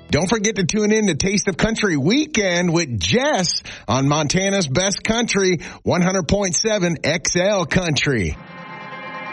Don't forget to tune in to Taste of Country Weekend with Jess on Montana's Best Country, 100.7 XL Country.